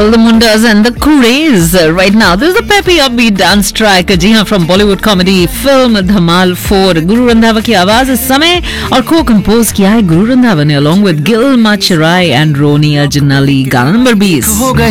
Well, the Mundas and the Kureys right now. This is a peppy upbeat dance track. जी हाँ, from Bollywood comedy film Dhamal 4. Guru Randhawa की आवाज इस समय और को कंपोज किया है गुरु रंधावा ने along with Gil Machirai and Roni Ajnali. गाना नंबर 20.